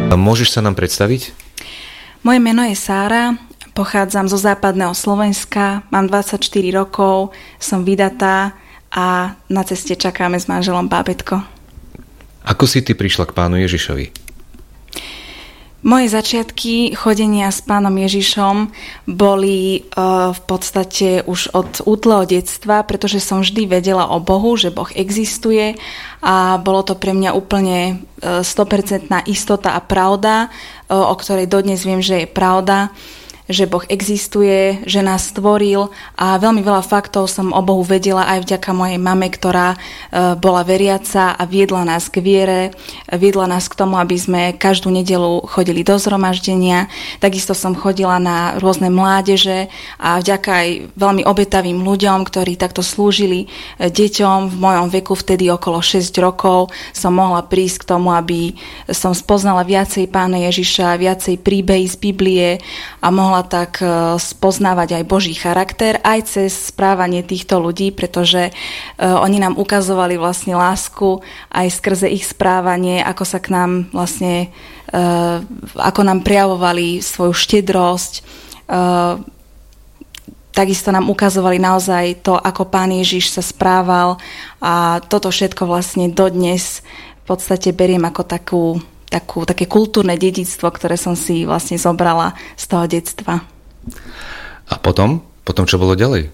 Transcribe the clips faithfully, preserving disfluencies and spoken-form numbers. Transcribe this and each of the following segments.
Môžeš sa nám predstaviť? Moje meno je Sára, pochádzam zo západného Slovenska, mám dvadsaťštyri rokov, som vydatá a na ceste čakáme s manželom bábätko. Ako si ty prišla k Pánu Ježišovi? Moje začiatky chodenia s Pánom Ježišom boli uh, v podstate už od útleho detstva, pretože som vždy vedela o Bohu, že Boh existuje a bolo to pre mňa úplne uh, sto percent istota a pravda, uh, o ktorej dodnes viem, že je pravda, že Boh existuje, že nás stvoril a veľmi veľa faktov som o Bohu vedela aj vďaka mojej mame, ktorá bola veriaca a viedla nás k viere, viedla nás k tomu, aby sme každú nedeľu chodili do zhromaždenia. Takisto som chodila na rôzne mládeže a vďaka aj veľmi obetavým ľuďom, ktorí takto slúžili deťom v mojom veku, vtedy okolo šesť rokov, som mohla prísť k tomu, aby som spoznala viacej Pána Ježiša, viacej príbehy z Biblie a mohla tak spoznávať aj Boží charakter aj cez správanie týchto ľudí, pretože uh, oni nám ukazovali vlastne lásku aj skrze ich správanie, ako sa k nám vlastne uh, ako nám prejavovali svoju štedrosť. Uh, takisto nám ukazovali naozaj to, ako Pán Ježiš sa správal a toto všetko vlastne dodnes v podstate beriem ako takú Takú, také kultúrne dedičstvo, ktoré som si vlastne zobrala z toho detstva. A potom? Potom čo bolo ďalej?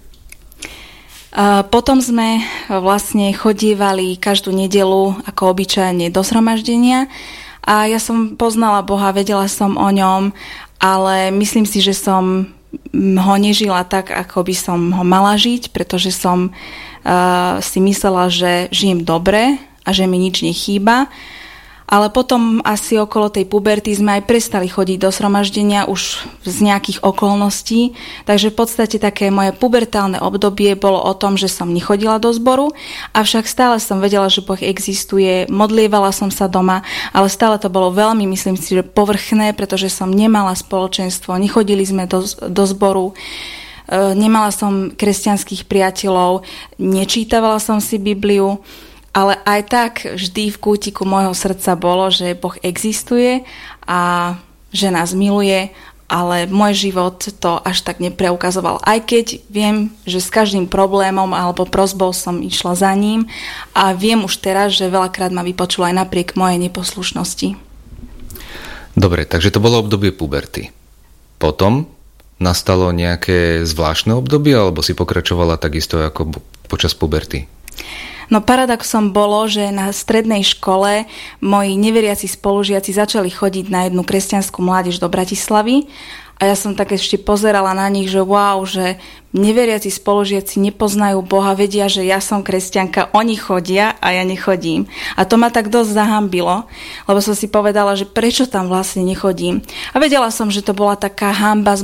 A potom sme vlastne chodievali každú nedeľu ako obyčajne do zhromaždenia a ja som poznala Boha, vedela som o ňom, ale myslím si, že som ho nežila tak, ako by som ho mala žiť, pretože som uh, si myslela, že žijem dobre a že mi nič nechýba. Ale potom asi okolo tej puberty sme aj prestali chodiť do zhromaždenia už z nejakých okolností. Takže v podstate také moje pubertálne obdobie bolo o tom, že som nechodila do zboru, avšak stále som vedela, že Boh existuje, modlievala som sa doma, ale stále to bolo veľmi, myslím si, že povrchné, pretože som nemala spoločenstvo, nechodili sme do, do zboru, nemala som kresťanských priateľov, nečítavala som si Bibliu. Ale aj tak vždy v kútiku môjho srdca bolo, že Boh existuje a že nás miluje, ale môj život to až tak nepreukazoval. Aj keď viem, že s každým problémom alebo prosbou som išla za ním a viem už teraz, že veľakrát ma vypočul aj napriek mojej neposlušnosti. Dobre, takže to bolo obdobie puberty. Potom nastalo nejaké zvláštne obdobie alebo si pokračovala takisto ako počas puberty? No paradoxom bolo, že na strednej škole moji neveriaci spolužiaci začali chodiť na jednu kresťanskú mládež do Bratislavy a ja som tak ešte pozerala na nich, že wow, že neveriaci spolužiaci nepoznajú Boha, vedia, že ja som kresťanka, oni chodia a ja nechodím. A to ma tak dosť zahambilo, lebo som si povedala, že prečo tam vlastne nechodím. A vedela som, že to bola taká hanba z